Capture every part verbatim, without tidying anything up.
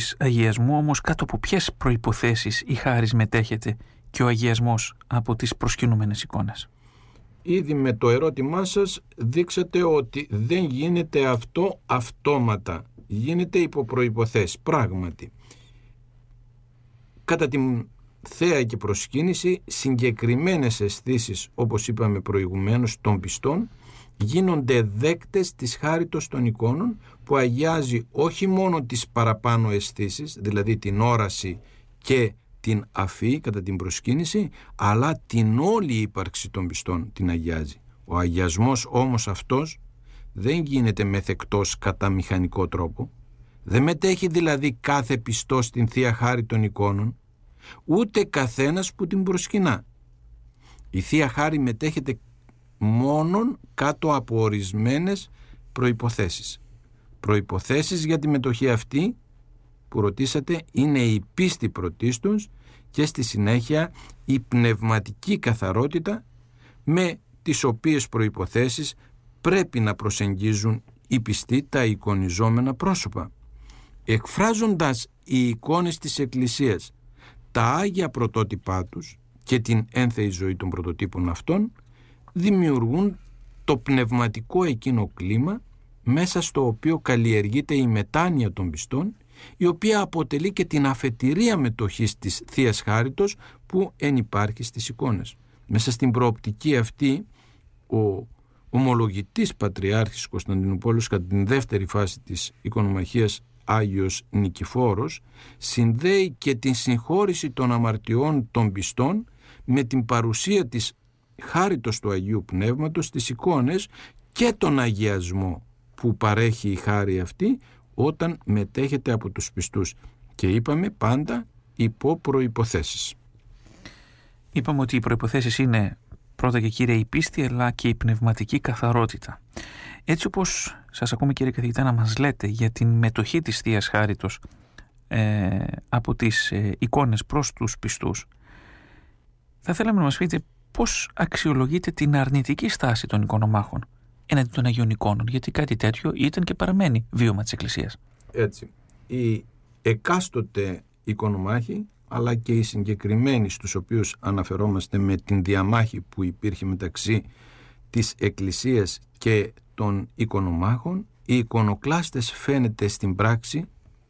της αγιασμού, όμως κάτω από ποιες προϋποθέσεις η χάρις μετέχεται και ο αγιασμός από τις προσκυνούμενες εικόνες? Ήδη με το ερώτημά σας δείξατε ότι δεν γίνεται αυτό αυτόματα. Γίνεται υπό προϋποθέσεις. Πράγματι, κατά την θέα και προσκύνηση, συγκεκριμένες αισθήσεις, όπως είπαμε προηγουμένως, των πιστών γίνονται δέκτες της χάριτος των εικόνων, που αγιάζει όχι μόνο τις παραπάνω αισθήσεις, δηλαδή την όραση και την αφή κατά την προσκύνηση, αλλά την όλη ύπαρξη των πιστών την αγιάζει. Ο αγιασμός όμως αυτός δεν γίνεται μεθεκτός κατά μηχανικό τρόπο, δεν μετέχει δηλαδή κάθε πιστός στην Θεία Χάρη των εικόνων, ούτε καθένας που την προσκυνά. Η Θεία Χάρη μετέχεται μόνον κάτω από ορισμένες προϋποθέσεις. Προϋποθέσεις για τη μετοχή αυτή που ρωτήσατε είναι η πίστη πρωτίστως και στη συνέχεια η πνευματική καθαρότητα, με τις οποίες προϋποθέσεις πρέπει να προσεγγίζουν οι πιστοί τα εικονιζόμενα πρόσωπα. Εκφράζοντας οι εικόνες της Εκκλησίας τα άγια πρωτότυπά τους και την ένθεη ζωή των πρωτοτύπων αυτών, δημιουργούν το πνευματικό εκείνο κλίμα μέσα στο οποίο καλλιεργείται η μετάνοια των πιστών, η οποία αποτελεί και την αφετηρία μετοχής της Θείας Χάριτος που ενυπάρχει στις εικόνες. Μέσα στην προοπτική αυτή, ο ομολογητής Πατριάρχης Κωνσταντινούπολης κατά την δεύτερη φάση της εικονομαχίας, Άγιος Νικηφόρος, συνδέει και την συγχώρηση των αμαρτιών των πιστών με την παρουσία της χάριτος του Αγίου Πνεύματος στις εικόνες και τον αγιασμό που παρέχει η χάρη αυτή όταν μετέχεται από τους πιστούς, και είπαμε πάντα υπό προϋποθέσεις. Είπαμε ότι οι προϋποθέσεις είναι πρώτα και κύρια η πίστη, αλλά και η πνευματική καθαρότητα. Έτσι όπως σας ακούμε, κύριε καθηγητά, να μας λέτε για την μετοχή της Θείας Χάριτος ε, από τις ε, εικόνες προς τους πιστούς, θα θέλαμε να μας πείτε πώς αξιολογείτε την αρνητική στάση των εικονομάχων έναντι των Αγίων Εικόνων, γιατί κάτι τέτοιο ήταν και παραμένει βίωμα της Εκκλησίας. Έτσι, οι εκάστοτε εικονομάχοι, αλλά και οι συγκεκριμένοι στους οποίους αναφερόμαστε με την διαμάχη που υπήρχε μεταξύ της Εκκλησίας και των εικονομάχων, οι εικονοκλάστες φαίνεται στην πράξη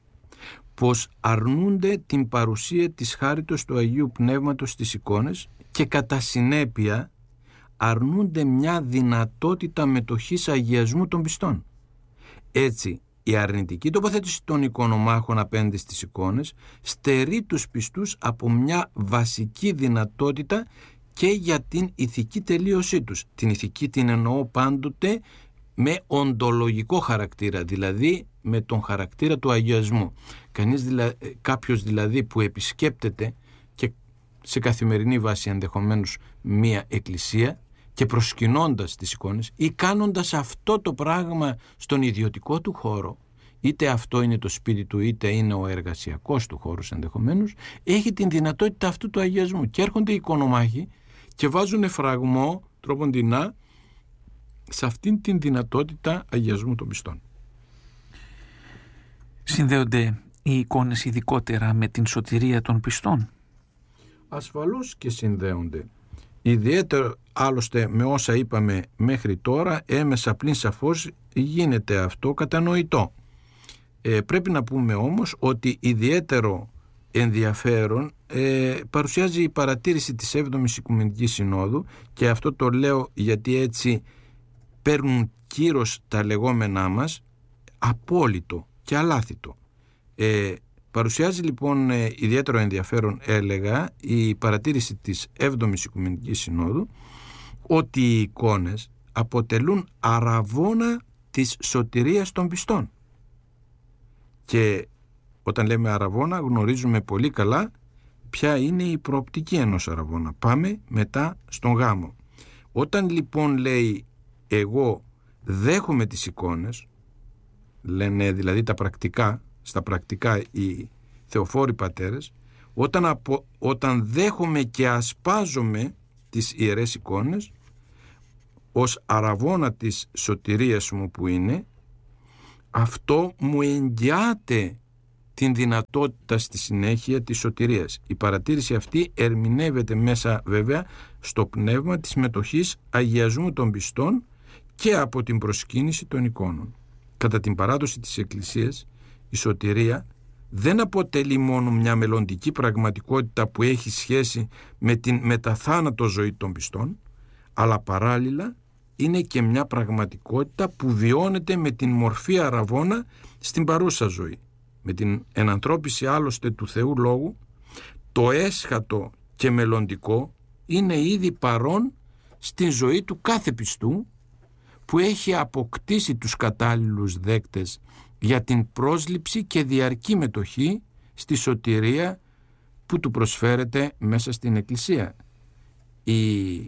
πως αρνούνται την παρουσία της χάριτος του Αγίου Πνεύματος στις εικόνες και κατά συνέπεια αρνούνται μια δυνατότητα μετοχής αγιασμού των πιστών. Έτσι, η αρνητική τοποθέτηση των εικονομάχων απέναντι στις εικόνες στερεί τους πιστούς από μια βασική δυνατότητα και για την ηθική τελείωσή τους. Την ηθική την εννοώ πάντοτε με οντολογικό χαρακτήρα, δηλαδή με τον χαρακτήρα του αγιασμού. Κανείς δηλα... Κάποιος δηλαδή που επισκέπτεται και σε καθημερινή βάση ενδεχομένως μία εκκλησία και προσκυνώντας τις εικόνες ή κάνοντας αυτό το πράγμα στον ιδιωτικό του χώρο, είτε αυτό είναι το σπίτι του είτε είναι ο εργασιακός του χώρος ενδεχομένως, έχει την δυνατότητα αυτού του αγιασμού, και έρχονται οι εικονομάχοι και βάζουν φραγμό τρόποντινά σε αυτήν την δυνατότητα αγιασμού των πιστών. Συνδέονται οι εικόνες ειδικότερα με την σωτηρία των πιστών? Ασφαλώς και συνδέονται. Ιδιαίτερα άλλωστε με όσα είπαμε μέχρι τώρα, έμεσα πλην σαφώς γίνεται αυτό κατανοητό. Ε, πρέπει να πούμε όμως ότι ιδιαίτερο ενδιαφέρον ε, παρουσιάζει η παρατήρηση της έβδομης Οικουμενικής Συνόδου, και αυτό το λέω γιατί έτσι παίρνουν κύρος τα λεγόμενά μας, απόλυτο και αλάθητο. Ε, παρουσιάζει λοιπόν ε, ιδιαίτερο ενδιαφέρον, έλεγα, η παρατήρηση της έβδομης Οικουμενικής Συνόδου ότι οι εικόνες αποτελούν αραβώνα της σωτηρίας των πιστών. Και όταν λέμε αραβώνα γνωρίζουμε πολύ καλά ποια είναι η προοπτική ενός αραβώνα. Πάμε μετά στον γάμο. Όταν λοιπόν λέει εγώ δέχομαι τις εικόνες, λένε δηλαδή τα πρακτικά, στα πρακτικά οι θεοφόροι πατέρες, όταν, απο, όταν δέχομαι και ασπάζομαι τις ιερές εικόνες ως αραβώνα της σωτηρίας μου που είναι, αυτό μου εγγυάται την δυνατότητα στη συνέχεια της σωτηρίας. Η παρατήρηση αυτή ερμηνεύεται μέσα βέβαια στο πνεύμα της μετοχής αγιασμού των πιστών και από την προσκύνηση των εικόνων. Κατά την παράδοση της Εκκλησίας, η σωτηρία δεν αποτελεί μόνο μια μελλοντική πραγματικότητα που έχει σχέση με την μεταθάνατο ζωή των πιστών, αλλά παράλληλα είναι και μια πραγματικότητα που βιώνεται με την μορφή αραβώνα στην παρούσα ζωή. Με την ενανθρώπιση άλλωστε του Θεού Λόγου, το έσχατο και μελλοντικό είναι ήδη παρόν στην ζωή του κάθε πιστού που έχει αποκτήσει τους κατάλληλους δέκτες για την πρόσληψη και διαρκή μετοχή στη σωτηρία που του προσφέρεται μέσα στην Εκκλησία. Η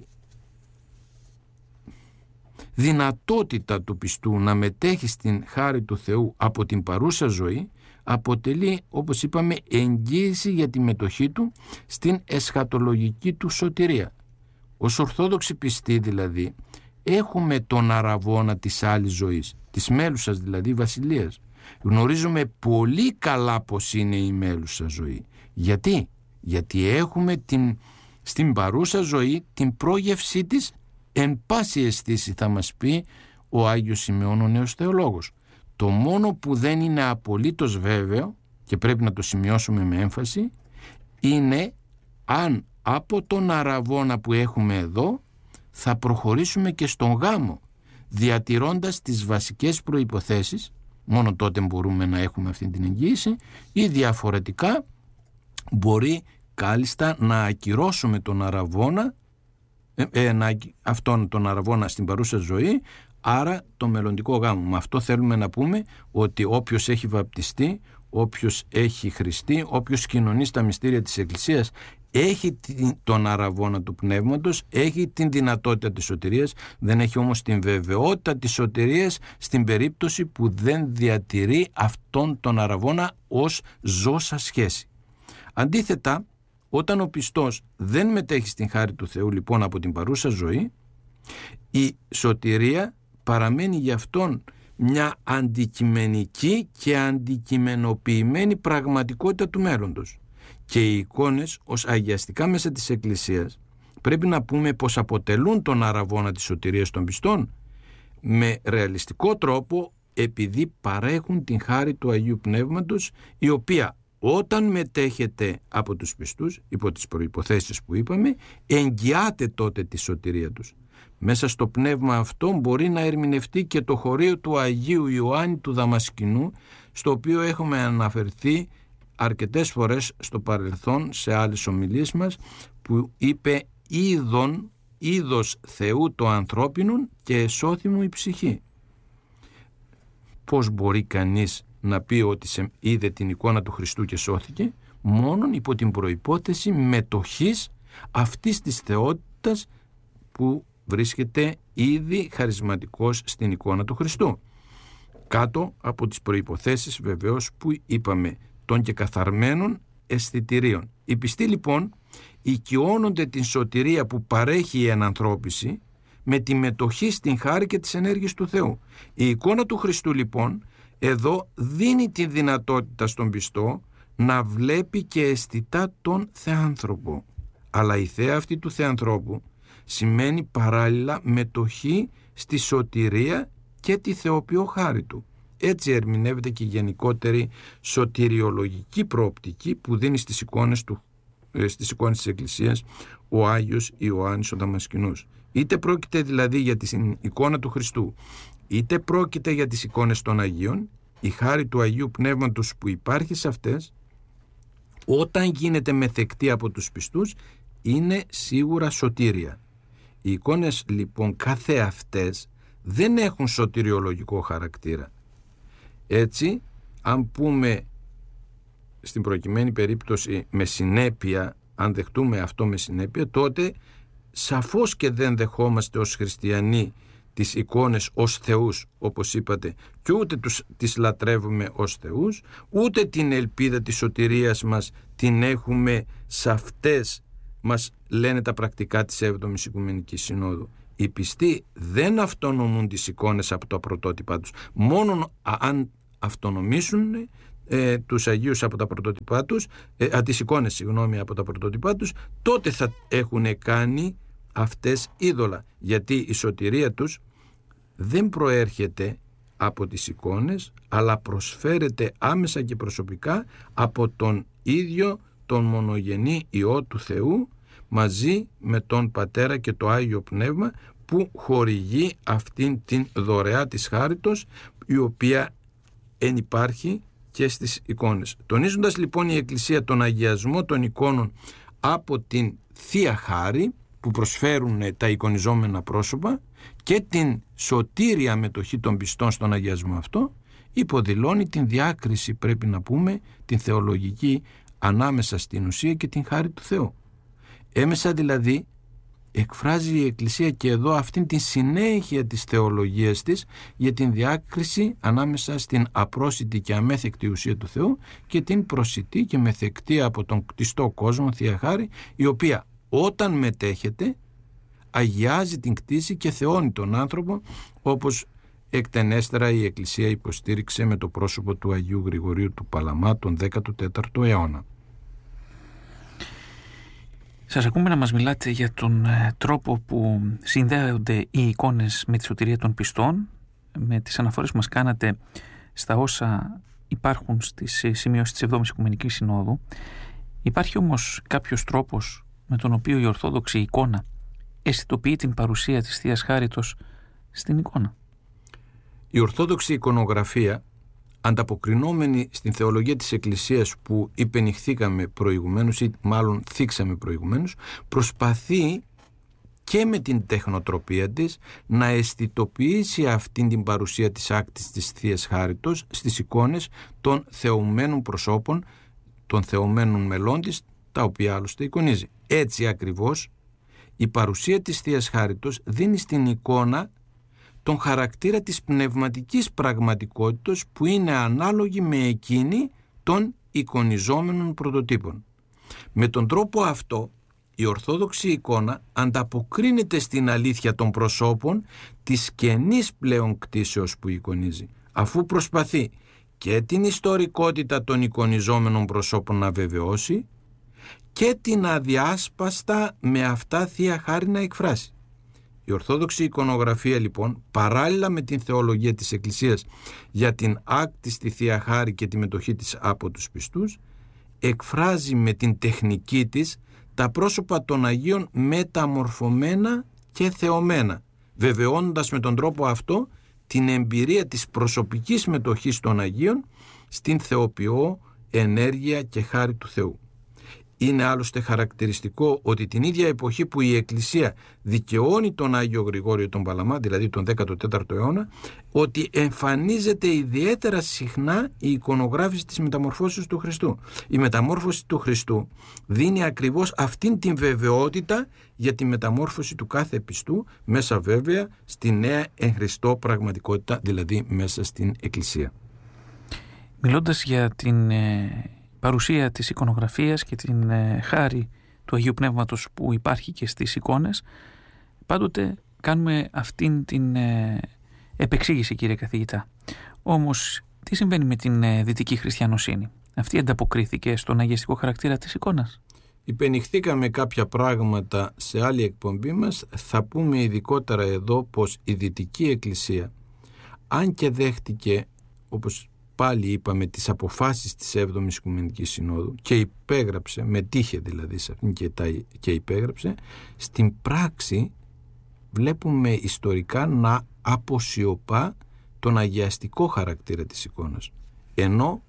δυνατότητα του πιστού να μετέχει στην χάρη του Θεού από την παρούσα ζωή αποτελεί, όπως είπαμε, εγγύηση για τη μετοχή του στην εσχατολογική του σωτηρία. Ως Ορθόδοξοι πιστοί δηλαδή έχουμε τον αραβώνα της άλλης ζωής, της μέλουσας δηλαδή βασιλείας. Γνωρίζουμε πολύ καλά πως είναι η μέλουσα ζωή. Γιατί? Γιατί έχουμε την, στην παρούσα ζωή την πρόγευσή της εν πάση αισθήση, θα μας πει ο Άγιος Σημεών ο Νέος Θεολόγος. Το μόνο που δεν είναι απολύτως βέβαιο, και πρέπει να το σημειώσουμε με έμφαση, είναι αν από τον αραβώνα που έχουμε εδώ θα προχωρήσουμε και στον γάμο, διατηρώντας τις βασικές προϋποθέσεις. Μόνο τότε μπορούμε να έχουμε αυτή την εγγύηση, ή διαφορετικά μπορεί κάλλιστα να ακυρώσουμε τον αραβώνα, ε, ε, να, αυτόν τον αραβώνα στην παρούσα ζωή, άρα το μελλοντικό γάμο. Με αυτό θέλουμε να πούμε ότι όποιος έχει βαπτιστεί, όποιος έχει χρηστεί, όποιος κοινωνεί στα μυστήρια της Εκκλησίας, έχει τον αραβώνα του πνεύματος, έχει την δυνατότητα της σωτηρίας, δεν έχει όμως την βεβαιότητα της σωτηρίας στην περίπτωση που δεν διατηρεί αυτόν τον αραβώνα ως ζώσα σχέση. Αντίθετα, όταν ο πιστός δεν μετέχει στην χάρη του Θεού λοιπόν από την παρούσα ζωή, η σωτηρία παραμένει για αυτόν μια αντικειμενική και αντικειμενοποιημένη πραγματικότητα του μέλλοντος. Και οι εικόνες ως αγιαστικά μέσα της Εκκλησίας πρέπει να πούμε πως αποτελούν τον αραβώνα της σωτηρίας των πιστών με ρεαλιστικό τρόπο, επειδή παρέχουν την χάρη του Αγίου Πνεύματος, η οποία όταν μετέχεται από τους πιστούς υπό τις προϋποθέσεις που είπαμε, εγγυάται τότε τη σωτηρία τους. Μέσα στο πνεύμα αυτό μπορεί να ερμηνευτεί και το χωρίο του Αγίου Ιωάννη του Δαμασκηνού, στο οποίο έχουμε αναφερθεί αρκετές φορές στο παρελθόν σε άλλες ομιλίες μας, που είπε «Είδον, είδος Θεού το ανθρώπινον και εσώθη η ψυχή». Πώς μπορεί κανείς να πει ότι σε είδε την εικόνα του Χριστού και σώθηκε? Μόνον υπό την προϋπόθεση μετοχής αυτής της θεότητας που βρίσκεται ήδη χαρισματικός στην εικόνα του Χριστού. Κάτω από τις προϋποθέσεις βεβαίως που είπαμε, των και καθαρμένων αισθητηρίων. Οι πιστοί λοιπόν οικειώνονται την σωτηρία που παρέχει η ενανθρώπιση με τη μετοχή στην χάρη και τις ενέργειες του Θεού. Η εικόνα του Χριστού λοιπόν εδώ δίνει τη δυνατότητα στον πιστό να βλέπει και αισθητά τον θεάνθρωπο. Αλλά η θέα αυτή του θεανθρώπου σημαίνει παράλληλα μετοχή στη σωτηρία και τη θεοποιώ χάρη του. Έτσι ερμηνεύεται και η γενικότερη σωτηριολογική προοπτική που δίνει στις εικόνες, του, στις εικόνες της Εκκλησίας ο Άγιος Ιωάννης ο Δαμασκηνός. Είτε πρόκειται δηλαδή για την εικόνα του Χριστού, είτε πρόκειται για τις εικόνες των Αγίων, η χάρη του Αγίου Πνεύματος που υπάρχει σε αυτές, όταν γίνεται μεθεκτή από τους πιστούς, είναι σίγουρα σωτήρια. Οι εικόνες λοιπόν κάθε αυτές δεν έχουν σωτηριολογικό χαρακτήρα. Έτσι, αν πούμε στην προκειμένη περίπτωση με συνέπεια, αν δεχτούμε αυτό με συνέπεια, τότε σαφώς και δεν δεχόμαστε ως χριστιανοί τις εικόνες ως θεούς, όπως είπατε, και ούτε τους, τις λατρεύουμε ως θεούς, ούτε την ελπίδα της σωτηρίας μας την έχουμε σε αυτές, μας λένε τα πρακτικά της έβδομης Οικουμενικής Συνόδου. Οι πιστοί δεν αυτονομούν τις εικόνες από τα πρωτότυπά τους. Μόνο αν αυτονομήσουν ε, τους Αγίους από τα πρωτότυπά τους, ε, α, τις εικόνες συγγνώμη από τα πρωτότυπά τους, τότε θα έχουν κάνει αυτές είδωλα, γιατί η σωτηρία τους δεν προέρχεται από τις εικόνες, αλλά προσφέρεται άμεσα και προσωπικά από τον ίδιο τον μονογενή Υιό του Θεού, μαζί με τον Πατέρα και το Άγιο Πνεύμα, που χορηγεί αυτήν την δωρεά της χάριτος, η οποία εν υπάρχει και στις εικόνες. Τονίζοντας λοιπόν η Εκκλησία τον αγιασμό των εικόνων από την Θεία Χάρη που προσφέρουν τα εικονιζόμενα πρόσωπα και την σωτήρια μετοχή των πιστών στον αγιασμό αυτό, υποδηλώνει την διάκριση, πρέπει να πούμε, την θεολογική ανάμεσα στην ουσία και την χάρη του Θεού. Έμεσα δηλαδή εκφράζει η Εκκλησία και εδώ αυτήν την συνέχεια της θεολογίας της για την διάκριση ανάμεσα στην απρόσιτη και αμέθεκτη ουσία του Θεού και την προσιτή και μεθεκτή από τον κτιστό κόσμο Θεία Χάρη, η οποία όταν μετέχεται αγιάζει την κτήση και θεώνει τον άνθρωπο, όπως εκτενέστερα η Εκκλησία υποστήριξε με το πρόσωπο του Αγίου Γρηγορίου του Παλαμά τον δέκατο τέταρτο αιώνα. Σας ακούμε να μας μιλάτε για τον ε, τρόπο που συνδέονται οι εικόνες με τη σωτηρία των πιστών, με τις αναφορές που μας κάνατε στα όσα υπάρχουν στις σημειώσεις της εβδόμης Οικουμενικής Συνόδου. Υπάρχει όμως κάποιος τρόπος με τον οποίο η Ορθόδοξη εικόνα αισθητοποιεί την παρουσία της Θείας Χάριτος στην εικόνα? Η Ορθόδοξη εικονογραφία, ανταποκρινόμενη στην θεολογία της Εκκλησίας που υπενηχθήκαμε προηγουμένως ή μάλλον θίξαμε προηγουμένως, προσπαθεί και με την τεχνοτροπία της να αισθητοποιήσει αυτήν την παρουσία της άκτης της Θείας Χάριτος στις εικόνες των θεωμένων προσώπων, των θεωμένων μελών της, τα οποία άλλωστε εικονίζει. Έτσι ακριβώς η παρουσία της Θείας Χάριτος δίνει στην εικόνα τον χαρακτήρα της πνευματικής πραγματικότητας που είναι ανάλογη με εκείνη των εικονιζόμενων πρωτοτύπων. Με τον τρόπο αυτό η Ορθόδοξη εικόνα ανταποκρίνεται στην αλήθεια των προσώπων της καινής πλέον κτήσεως που εικονίζει, αφού προσπαθεί και την ιστορικότητα των εικονιζόμενων προσώπων να βεβαιώσει και την αδιάσπαστα με αυτά Θεία Χάρη να εκφράσει. Η Ορθόδοξη εικονογραφία λοιπόν, παράλληλα με την θεολογία της Εκκλησίας για την άκτιστη Θεία Χάρη και τη μετοχή της από τους πιστούς, εκφράζει με την τεχνική της τα πρόσωπα των Αγίων μεταμορφωμένα και θεωμένα, βεβαιώνοντας με τον τρόπο αυτό την εμπειρία της προσωπικής μετοχής των Αγίων στην θεοποιώ ενέργεια και χάρη του Θεού. Είναι άλλωστε χαρακτηριστικό ότι την ίδια εποχή που η Εκκλησία δικαιώνει τον Άγιο Γρηγόριο τον Παλαμά, δηλαδή τον δέκατο τέταρτο αιώνα, ότι εμφανίζεται ιδιαίτερα συχνά η εικονογράφηση της μεταμορφώσεως του Χριστού. Η μεταμόρφωση του Χριστού δίνει ακριβώς αυτήν την βεβαιότητα για τη μεταμόρφωση του κάθε πιστού, μέσα βέβαια στη νέα εν Χριστώ πραγματικότητα, δηλαδή μέσα στην Εκκλησία. Μιλώντας για την ε, παρουσία της εικονογραφίας και την ε, χάρη του Αγίου Πνεύματος που υπάρχει και στις εικόνες, πάντοτε κάνουμε αυτήν την ε, επεξήγηση, κύριε καθηγητά. Όμως τι συμβαίνει με την ε, δυτική χριστιανοσύνη? Αυτή ανταποκρίθηκε στον αγιαστικό χαρακτήρα της εικόνας? Υπενηχθήκαμε κάποια πράγματα σε άλλη εκπομπή μας. Θα πούμε ειδικότερα εδώ πως η Δυτική Εκκλησία, αν και δέχτηκε, όπως πάλι είπαμε, τις αποφάσεις της έβδομης Οικουμενικής Συνόδου και υπέγραψε, μετήχε δηλαδή σε αυτήν και, τα, και υπέγραψε, στην πράξη βλέπουμε ιστορικά να αποσιωπά τον αγιαστικό χαρακτήρα της εικόνας, ενώ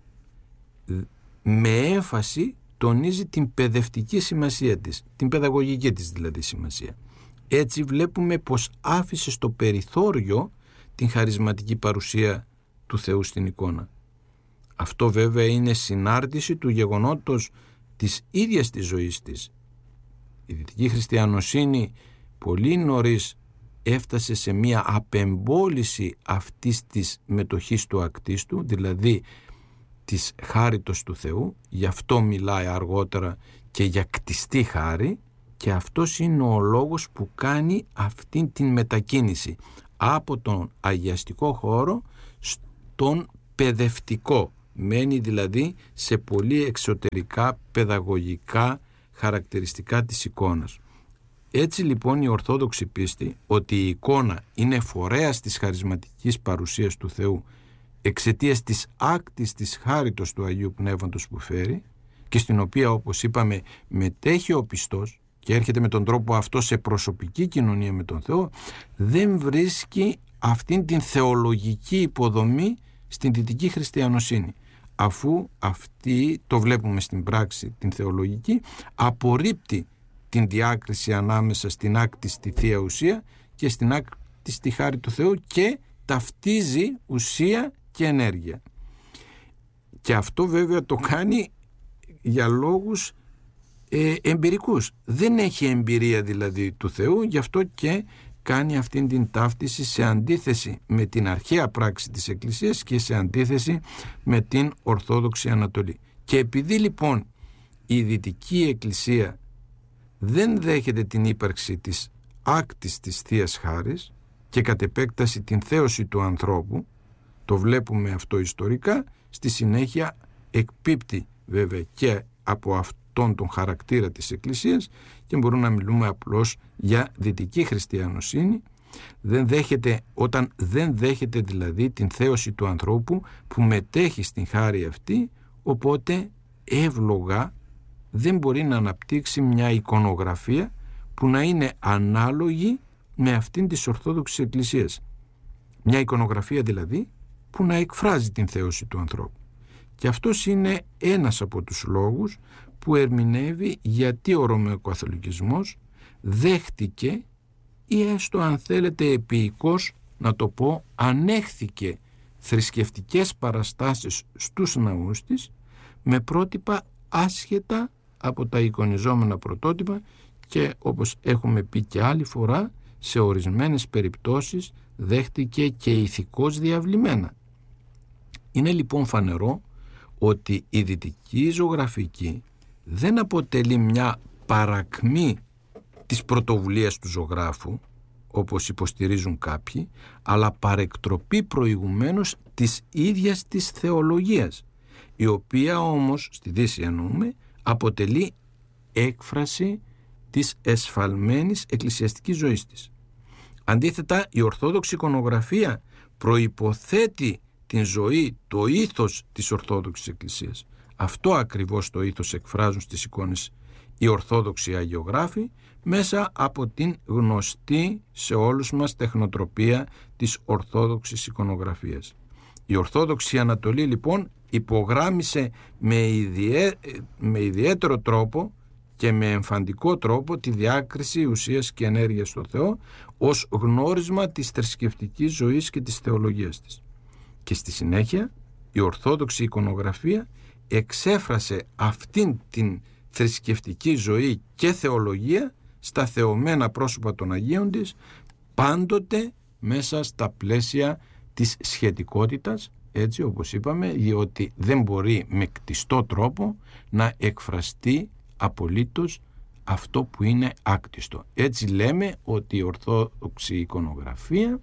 με έμφαση τονίζει την παιδευτική σημασία της, την παιδαγωγική της δηλαδή σημασία. Έτσι βλέπουμε πως άφησε στο περιθώριο την χαρισματική παρουσία του Θεού στην εικόνα. Αυτό βέβαια είναι συνάρτηση του γεγονότος της ίδιας της ζωής της. Η Δυτική Χριστιανοσύνη πολύ νωρίς έφτασε σε μία απεμπόληση αυτής της μετοχής του ακτίστου, δηλαδή της χάριτος του Θεού. Γι' αυτό μιλάει αργότερα και για κτιστή χάρη, και αυτός είναι ο λόγος που κάνει αυτήν την μετακίνηση από τον αγιαστικό χώρο στον παιδευτικό, μένει δηλαδή σε πολύ εξωτερικά παιδαγωγικά χαρακτηριστικά της εικόνας. Έτσι λοιπόν η Ορθόδοξη πίστη ότι η εικόνα είναι φορέας της χαρισματικής παρουσίας του Θεού εξαιτίας της άκτης της χάριτος του Αγίου Πνεύματος που φέρει και στην οποία, όπως είπαμε, μετέχει ο πιστός και έρχεται με τον τρόπο αυτό σε προσωπική κοινωνία με τον Θεό, δεν βρίσκει αυτήν την θεολογική υποδομή στην δυτική χριστιανοσύνη, αφού αυτή, το βλέπουμε στην πράξη την θεολογική, απορρίπτει την διάκριση ανάμεσα στην άκτιστη Θεία Ουσία και στην άκτιστη χάρη του Θεού και ταυτίζει ουσία και ενέργεια. Και αυτό βέβαια το κάνει για λόγους ε, εμπειρικούς. Δεν έχει εμπειρία δηλαδή του Θεού, γι' αυτό και κάνει αυτήν την ταύτιση σε αντίθεση με την αρχαία πράξη της Εκκλησίας και σε αντίθεση με την Ορθόδοξη Ανατολή. Και επειδή λοιπόν η Δυτική Εκκλησία δεν δέχεται την ύπαρξη της άκτης της Θείας Χάρης και κατ' επέκταση την θέωση του ανθρώπου, το βλέπουμε αυτό ιστορικά, στη συνέχεια εκπίπτει βέβαια και από αυτόν τον χαρακτήρα της Εκκλησίας και μπορούμε να μιλούμε απλώς για δυτική χριστιανοσύνη. Δεν δέχεται, όταν δεν δέχεται δηλαδή την θέωση του ανθρώπου που μετέχει στην χάρη αυτή, οπότε εύλογα δεν μπορεί να αναπτύξει μια εικονογραφία που να είναι ανάλογη με αυτήν της Ορθόδοξης Εκκλησίας. Μια εικονογραφία δηλαδή που να εκφράζει την θέωση του ανθρώπου. Και αυτός είναι ένας από τους λόγους που ερμηνεύει γιατί ο Ρωμαιοκαθολικισμός δέχτηκε ή έστω αν θέλετε επίοικος να το πω ανέχθηκε θρησκευτικές παραστάσεις στους ναούς της με πρότυπα άσχετα από τα εικονιζόμενα πρωτότυπα και όπως έχουμε πει και άλλη φορά σε ορισμένες περιπτώσεις δέχτηκε και ηθικώς διαβλημένα. Είναι λοιπόν φανερό ότι η δυτική ζωγραφική δεν αποτελεί μια παρακμή της πρωτοβουλίας του ζωγράφου όπως υποστηρίζουν κάποιοι, αλλά παρεκτροπή προηγουμένως της ίδιας της θεολογίας, η οποία όμως στη Δύση εννοούμε αποτελεί έκφραση της εσφαλμένης εκκλησιαστικής ζωής της. Αντίθετα, η Ορθόδοξη εικονογραφία προϋποθέτει την ζωή, το ήθος της Ορθόδοξης Εκκλησίας. Αυτό ακριβώς το ήθος εκφράζουν στις εικόνες οι Ορθόδοξοι αγιογράφοι μέσα από την γνωστή σε όλους μας τεχνοτροπία της Ορθόδοξης εικονογραφίας. Η Ορθόδοξη Ανατολή λοιπόν υπογράμμισε με, ιδιαί... με ιδιαίτερο τρόπο και με εμφαντικό τρόπο τη διάκριση ουσίας και ενέργειας στο Θεό ως γνώρισμα της θρησκευτικής ζωής και της θεολογίας της. Και στη συνέχεια η Ορθόδοξη εικονογραφία εξέφρασε αυτήν την θρησκευτική ζωή και θεολογία στα θεωμένα πρόσωπα των Αγίων της, πάντοτε μέσα στα πλαίσια της σχετικότητας, έτσι όπως είπαμε, διότι δεν μπορεί με κτιστό τρόπο να εκφραστεί απολύτως αυτό που είναι άκτιστο. Έτσι λέμε ότι η Ορθόδοξη εικονογραφία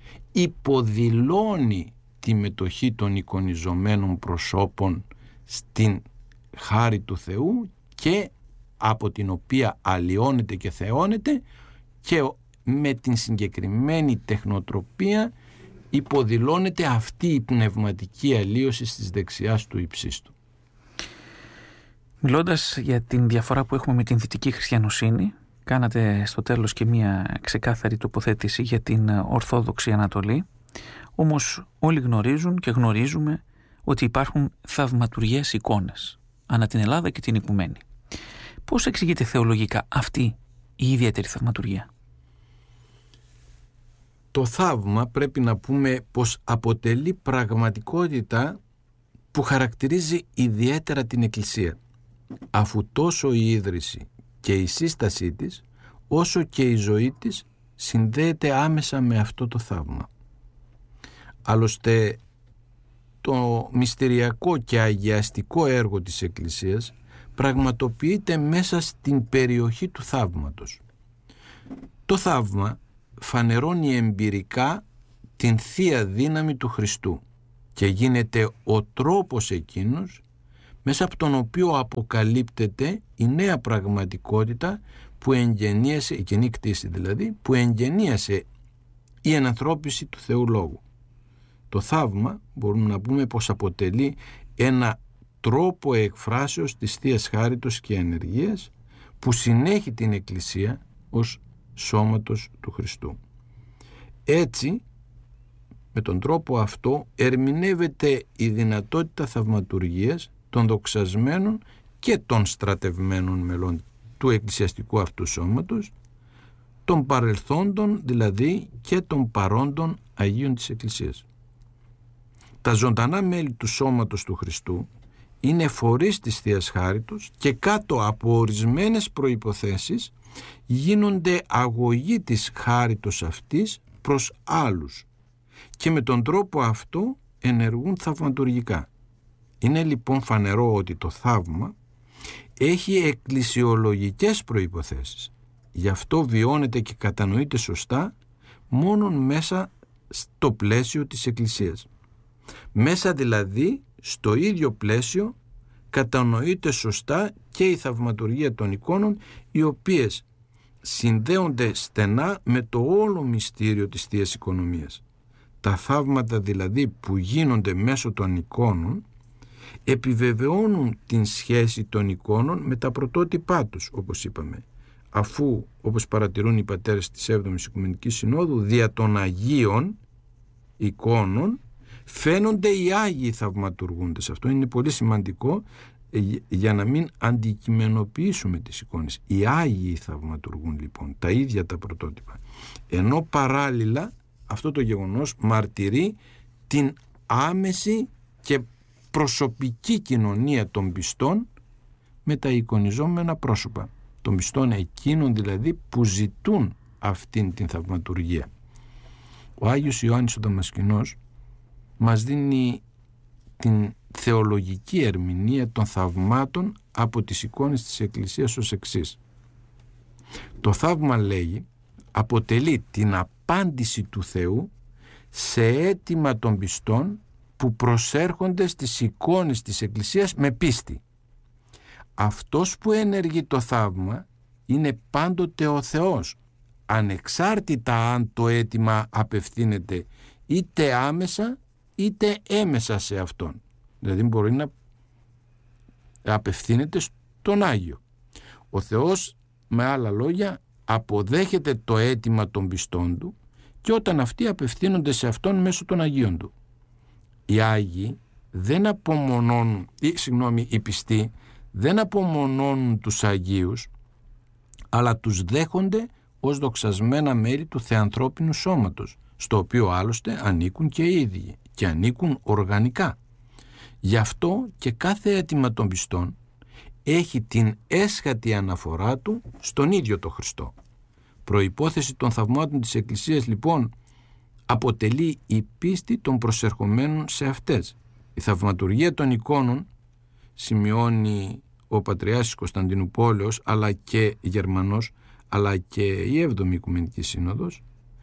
υποδηλώνει τη μετοχή των εικονιζομένων προσώπων στην χάρη του Θεού και από την οποία αλλοιώνεται και θεώνεται και με την συγκεκριμένη τεχνοτροπία υποδηλώνεται αυτή η πνευματική αλλοίωση στις δεξιάς του υψίστου. Μιλώντας για την διαφορά που έχουμε με την δυτική χριστιανοσύνη, κάνατε στο τέλος και μία ξεκάθαρη τοποθέτηση για την Ορθόδοξη Ανατολή, όμως όλοι γνωρίζουν και γνωρίζουμε ότι υπάρχουν θαυματουργές εικόνες ανά την Ελλάδα και την οικουμένη. Πώς εξηγείται θεολογικά αυτή η ιδιαίτερη θαυματουργία? Το θαύμα πρέπει να πούμε πως αποτελεί πραγματικότητα που χαρακτηρίζει ιδιαίτερα την Εκκλησία, αφού τόσο η ίδρυση και η σύστασή της όσο και η ζωή της συνδέεται άμεσα με αυτό το θαύμα. Άλλωστε το μυστηριακό και αγιαστικό έργο της Εκκλησίας πραγματοποιείται μέσα στην περιοχή του θαύματος. Το θαύμα φανερώνει εμπειρικά την Θεία Δύναμη του Χριστού και γίνεται ο τρόπος εκείνος μέσα από τον οποίο αποκαλύπτεται η νέα πραγματικότητα που εγγενίασε, η κοινή κτήση δηλαδή, που εγγενίασε η ενανθρώπιση του Θεού Λόγου. Το θαύμα μπορούμε να πούμε πως αποτελεί ένα τρόπο εκφράσεως της Θείας Χάριτος και ενεργείας που συνέχει την Εκκλησία ως σώματος του Χριστού. Έτσι, με τον τρόπο αυτό ερμηνεύεται η δυνατότητα θαυματουργίας των δοξασμένων και των στρατευμένων μελών του εκκλησιαστικού αυτού σώματος, των παρελθόντων δηλαδή και των παρόντων Αγίων της Εκκλησίας. Τα ζωντανά μέλη του σώματος του Χριστού είναι φορείς της Θείας Χάριτος και κάτω από ορισμένες προϋποθέσεις γίνονται αγωγή της χάριτος αυτής προς άλλους και με τον τρόπο αυτό ενεργούν θαυματουργικά. Είναι λοιπόν φανερό ότι το θαύμα έχει εκκλησιολογικές προϋποθέσεις. Γι' αυτό βιώνεται και κατανοείται σωστά μόνον μέσα στο πλαίσιο της Εκκλησίας. Μέσα δηλαδή στο ίδιο πλαίσιο κατανοείται σωστά και η θαυματουργία των εικόνων, οι οποίες συνδέονται στενά με το όλο μυστήριο της Θείας Οικονομίας. Τα θαύματα δηλαδή που γίνονται μέσω των εικόνων επιβεβαιώνουν την σχέση των εικόνων με τα πρωτότυπά τους, όπως είπαμε, αφού, όπως παρατηρούν οι πατέρες της έβδομης Οικουμενικής Συνόδου, δια των Αγίων εικόνων φαίνονται οι Άγιοι θαυματουργούντες. Αυτό είναι πολύ σημαντικό για να μην αντικειμενοποιήσουμε τις εικόνες. Οι Άγιοι θαυματουργούν λοιπόν τα ίδια τα πρωτότυπα. Ενώ παράλληλα αυτό το γεγονός μαρτυρεί την άμεση και προσωπική κοινωνία των πιστών με τα εικονιζόμενα πρόσωπα. Των πιστών εκείνων δηλαδή που ζητούν αυτήν την θαυματουργία. Ο Άγιος Ιωάννης ο Δαμασκηνός μας δίνει την θεολογική ερμηνεία των θαυμάτων από τις εικόνες της Εκκλησίας ως εξής. Το θαύμα, λέγει, αποτελεί την απάντηση του Θεού σε αίτημα των πιστών που προσέρχονται στις εικόνες της Εκκλησίας με πίστη. Αυτός που ενεργεί το θαύμα είναι πάντοτε ο Θεός, ανεξάρτητα αν το αίτημα απευθύνεται είτε άμεσα είτε έμεσα σε Αυτόν. Δηλαδή μπορεί να απευθύνεται στον Άγιο. Ο Θεός, με άλλα λόγια, αποδέχεται το αίτημα των πιστών Του και όταν αυτοί απευθύνονται σε Αυτόν μέσω των Αγίων Του. Οι Άγιοι δεν απομονώνουν, ή, συγγνώμη, οι πιστοί δεν απομονώνουν τους Αγίους, αλλά τους δέχονται ως δοξασμένα μέλη του θεανθρώπινου σώματος, στο οποίο άλλωστε ανήκουν και οι ίδιοι και ανήκουν οργανικά. Γι' αυτό και κάθε αίτημα των πιστών έχει την έσχατη αναφορά του στον ίδιο το Χριστό. Προϋπόθεση των θαυμάτων της Εκκλησίας λοιπόν αποτελεί η πίστη των προσερχομένων σε αυτές. Η θαυματουργία των εικόνων, σημειώνει ο Πατριάρχης Κωνσταντινουπόλεως αλλά και Γερμανός αλλά και η έβδομη Οικουμενική Σύνοδος,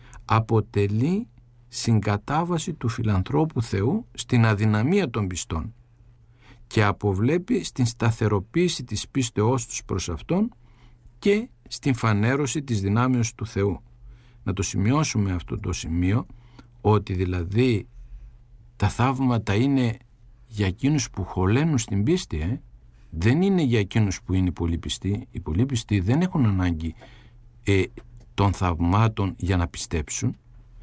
αποτελεί συγκατάβαση του φιλανθρώπου Θεού στην αδυναμία των πιστών και αποβλέπει στην σταθεροποίηση της πίστεώς τους προς Αυτόν και στην φανέρωση της δυνάμεως του Θεού. Να το σημειώσουμε αυτό το σημείο, ότι δηλαδή τα θαύματα είναι για εκείνους που χωλένουν στην πίστη, ε? δεν είναι για εκείνους που είναι πολύ πιστοί. Οι πολύ πιστοί δεν έχουν ανάγκη ε, των θαυμάτων για να πιστέψουν,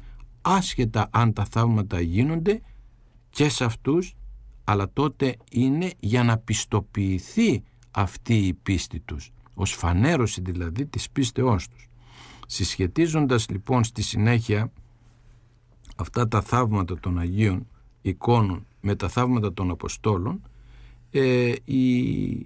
άσχετα αν τα θαύματα γίνονται και σε αυτούς, αλλά τότε είναι για να πιστοποιηθεί αυτή η πίστη τους, ως φανέρωση δηλαδή της πίστεώς τους. Συσχετίζοντας λοιπόν στη συνέχεια αυτά τα θαύματα των Αγίων εικόνων με τα θαύματα των Αποστόλων, ε, οι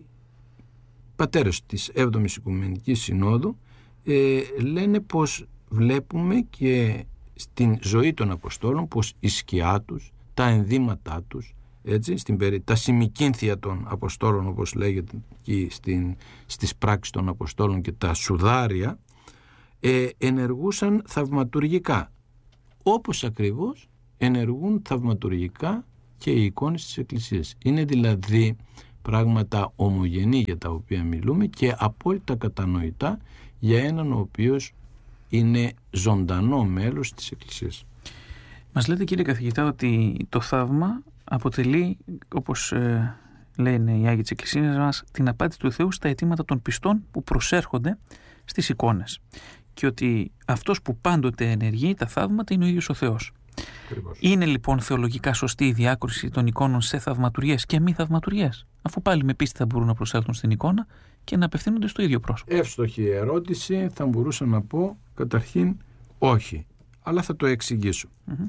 πατέρες της έβδομης Οικουμενικής Συνόδου ε, λένε πως βλέπουμε και στην ζωή των Αποστόλων πως η σκιά τους, τα ενδύματά τους, έτσι, στην περί... τα σημικίνθια των Αποστόλων, όπως λέγεται εκεί στην... στις πράξεις των Αποστόλων, και τα σουδάρια ε, ενεργούσαν θαυματουργικά, όπως ακριβώς ενεργούν θαυματουργικά και οι εικόνες της Εκκλησίας. Είναι δηλαδή πράγματα ομογενή για τα οποία μιλούμε και απόλυτα κατανοητά για έναν ο οποίος είναι ζωντανό μέλος της Εκκλησίας. Μας λέτε, κύριε καθηγητά, ότι το θαύμα αποτελεί, όπως ε, λένε οι Άγιοι της Εκκλησίας μας, την απάντηση του Θεού στα αιτήματα των πιστών που προσέρχονται στις εικόνες, και ότι αυτός που πάντοτε ενεργεί τα θαύματα είναι ο ίδιος ο Θεός. Ακριβώς. Είναι λοιπόν θεολογικά σωστή η διάκριση των εικόνων σε θαυματουργίες και μη θαυματουργίες, αφού πάλι με πίστη θα μπορούν να προσέλθουν στην εικόνα και να απευθύνονται στο ίδιο πρόσωπο? Εύστοχη ερώτηση. Θα μπορούσα να πω καταρχήν όχι, αλλά θα το εξηγήσω. Mm-hmm.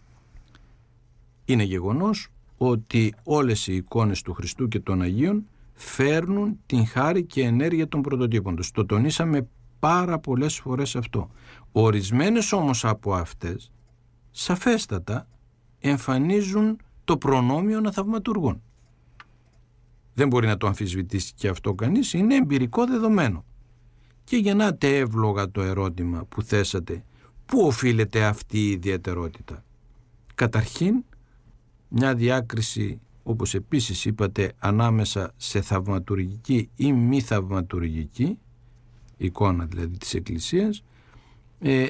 Είναι γεγονός ότι όλες οι εικόνες του Χριστού και των Αγίων φέρνουν την χάρη και ενέργεια των πρωτοτύπων τους. Το τονίσαμε πάρα πολλές φορές αυτό. Ορισμένες όμως από αυτές σαφέστατα εμφανίζουν το προνόμιο να θαυματουργούν. Δεν μπορεί να το αμφισβητήσει και αυτό κανείς, είναι εμπειρικό δεδομένο. Και γεννάται εύλογα το ερώτημα που θέσατε, πού οφείλεται αυτή η ιδιαιτερότητα? Καταρχήν, μια διάκριση, όπως επίσης είπατε, ανάμεσα σε θαυματουργική ή μη θαυματουργική εικόνα, δηλαδή της Εκκλησίας, ε,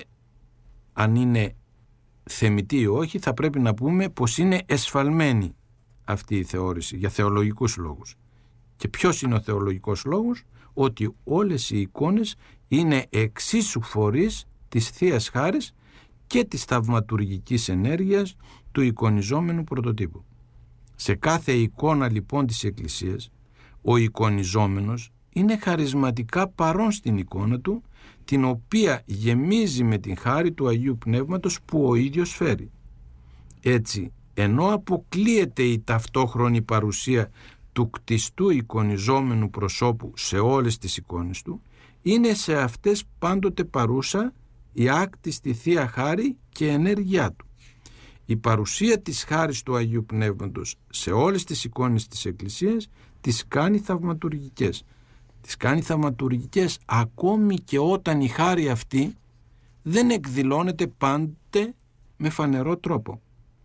αν είναι θεμιτή ή όχι, θα πρέπει να πούμε πως είναι εσφαλμένη αυτή η θεώρηση για θεολογικούς λόγους. Και ποιος είναι ο θεολογικός λόγος? Ότι όλες οι εικόνες είναι εξίσου φορείς της Θείας Χάρης και της θαυματουργικής ενέργειας του εικονιζόμενου πρωτοτύπου. Σε κάθε εικόνα λοιπόν της Εκκλησίας, ο εικονιζόμενος είναι χαρισματικά παρόν στην εικόνα του, την οποία γεμίζει με την χάρη του Αγίου Πνεύματος που ο ίδιος φέρει. Έτσι, ενώ αποκλείεται η ταυτόχρονη παρουσία του κτιστού εικονιζόμενου προσώπου σε όλες τις εικόνες του, είναι σε αυτές πάντοτε παρούσα η άκτιστη Θεία Χάρη και ενέργειά του. Η παρουσία της χάρης του Αγίου Πνεύματος σε όλες τις εικόνες της Εκκλησίας τις κάνει θαυματουργικές. Τις κάνει θαυματουργικές ακόμη και όταν η χάρη αυτή δεν εκδηλώνεται πάντοτε με φανερό τρόπο.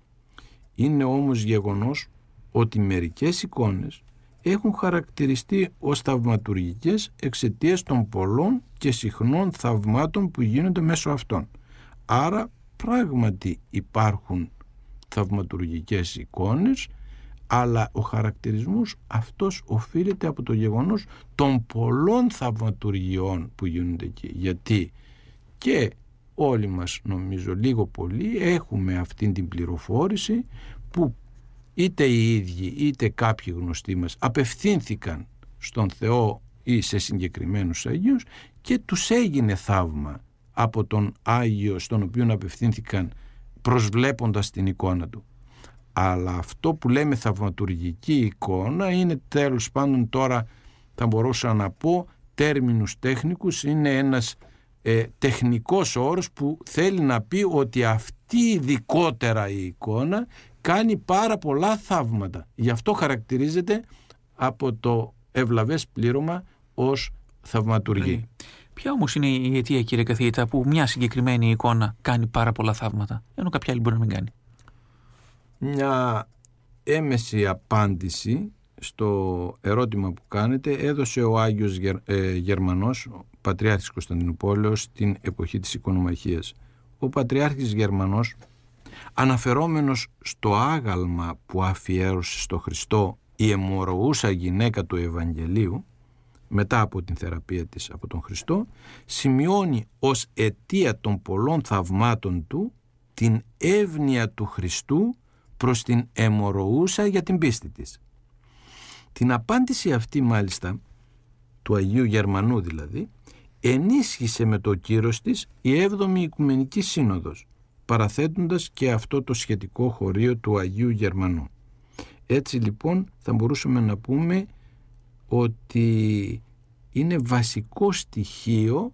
Είναι όμως γεγονός ότι μερικές εικόνες έχουν χαρακτηριστεί ως θαυματουργικές εξαιτίας των πολλών και συχνών θαυμάτων που γίνονται μέσω αυτών. Άρα πράγματι υπάρχουν θαυματουργικές εικόνες, αλλά ο χαρακτηρισμός αυτός οφείλεται από το γεγονός των πολλών θαυματουργιών που γίνονται εκεί. Γιατί και όλοι μας, νομίζω λίγο πολύ, έχουμε αυτήν την πληροφόρηση που είτε οι ίδιοι είτε κάποιοι γνωστοί μας απευθύνθηκαν στον Θεό ή σε συγκεκριμένους Αγίους και τους έγινε θαύμα από τον Άγιο στον οποίο απευθύνθηκαν προσβλέποντας την εικόνα του. Αλλά αυτό που λέμε θαυματουργική εικόνα είναι, τέλος πάντων, τώρα θα μπορούσα να πω τέρμινους τέχνικους, είναι ένας ε, τεχνικός όρος που θέλει να πει ότι αυτή ειδικότερα η εικόνα κάνει πάρα πολλά θαύματα. Γι' αυτό χαρακτηρίζεται από το ευλαβές πλήρωμα ως θαυματουργή. Ποια όμως είναι η αιτία, κύριε καθηγητά, που μια συγκεκριμένη εικόνα κάνει πάρα πολλά θαύματα, ενώ κάποια άλλη μπορεί να μην κάνει? Μια έμεση απάντηση στο ερώτημα που κάνετε έδωσε ο Άγιος Γερ, ε, Γερμανός, ο Πατριάρχης Κωνσταντινουπόλεως, στην εποχή της Οικονομαχίας. Ο Πατριάρχης Γερμανός, αναφερόμενος στο άγαλμα που αφιέρωσε στο Χριστό η αιμορροούσα γυναίκα του Ευαγγελίου μετά από την θεραπεία της από τον Χριστό, σημειώνει ως αιτία των πολλών θαυμάτων του την εύνοια του Χριστού προς την αιμορροούσα για την πίστη της. Την απάντηση αυτή μάλιστα του Αγίου Γερμανού δηλαδή ενίσχυσε με το κύρος της η έβδομη Οικουμενική Σύνοδος, παραθέτοντας και αυτό το σχετικό χωρίο του Αγίου Γερμανού. Έτσι λοιπόν θα μπορούσαμε να πούμε ότι είναι βασικό στοιχείο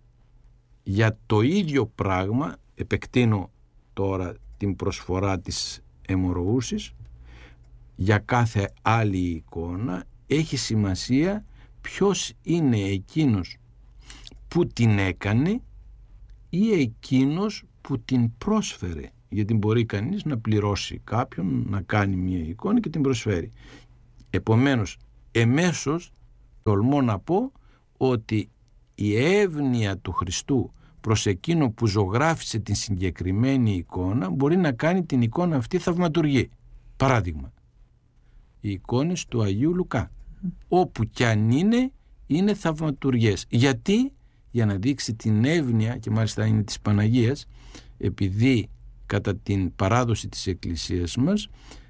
για το ίδιο πράγμα, επεκτείνω τώρα την προσφορά της αιμορροούσης, για κάθε άλλη εικόνα έχει σημασία ποιος είναι εκείνος που την έκανε ή εκείνος που την πρόσφερε γιατί μπορεί κανείς να πληρώσει κάποιον να κάνει μια εικόνα και την προσφέρει. Επομένως, εμέσως τολμώ να πω ότι η εύνοια του Χριστού προς εκείνο που ζωγράφισε την συγκεκριμένη εικόνα μπορεί να κάνει την εικόνα αυτή θαυματουργή. Παράδειγμα, οι εικόνες του Αγίου Λουκά, όπου κι αν είναι, είναι θαυματουργές. Γιατί? Για να δείξει την εύνοια, και μάλιστα είναι της Παναγίας, επειδή κατά την παράδοση της Εκκλησίας μας,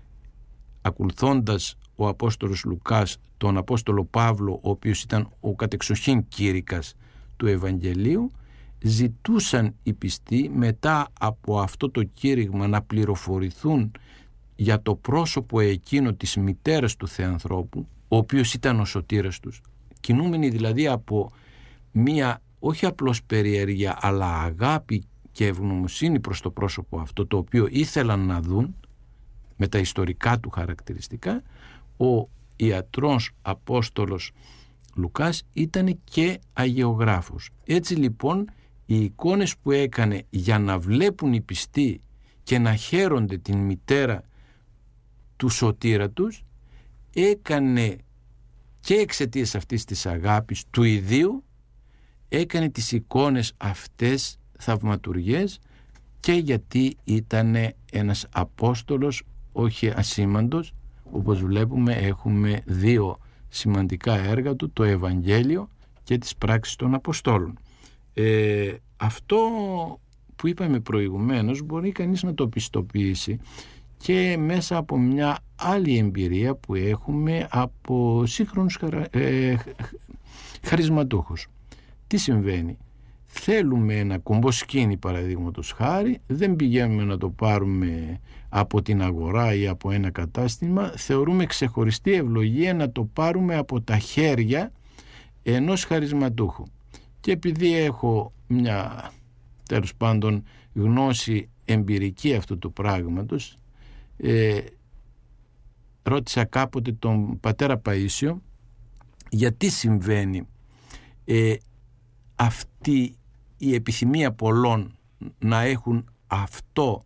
ακολουθώντας ο Απόστολος Λουκάς τον Απόστολο Παύλο, ο οποίος ήταν ο κατεξοχήν κήρυκας του Ευαγγελίου, ζητούσαν οι πιστοί μετά από αυτό το κήρυγμα να πληροφορηθούν για το πρόσωπο εκείνο της μητέρας του Θεανθρώπου, ο οποίος ήταν ο σωτήρας τους, κινούμενοι δηλαδή από μία όχι απλώς περιέργεια, αλλά αγάπη και ευγνωμοσύνη προς το πρόσωπο αυτό, το οποίο ήθελαν να δουν με τα ιστορικά του χαρακτηριστικά. Ο ιατρός Απόστολος Λουκάς ήταν και αγιογράφος. Έτσι λοιπόν οι εικόνες που έκανε για να βλέπουν οι πιστοί και να χαίρονται την μητέρα του σωτήρα τους, έκανε και εξαιτίας αυτής της αγάπης του ιδίου, έκανε τις εικόνες αυτές θαυματουργές, και γιατί ήταν ένας Απόστολος όχι ασήμαντος. Όπως βλέπουμε έχουμε δύο σημαντικά έργα του, το Ευαγγέλιο και τις πράξεις των Αποστόλων. Ε, αυτό που είπαμε προηγουμένως μπορεί κανείς να το πιστοποιήσει και μέσα από μια άλλη εμπειρία που έχουμε από σύγχρονους χαρα... ε, χαρισματούχους. Τι συμβαίνει? Θέλουμε ένα κομποσκήνι, παραδείγματος χάρη, δεν πηγαίνουμε να το πάρουμε από την αγορά ή από ένα κατάστημα, θεωρούμε ξεχωριστή ευλογία να το πάρουμε από τα χέρια ενός χαρισματούχου. Και επειδή έχω μια, τέλος πάντων, γνώση εμπειρική αυτού του πράγματος, ε, ρώτησα κάποτε τον πατέρα Παΐσιο γιατί συμβαίνει ε, αυτή η επιθυμία πολλών να έχουν αυτό,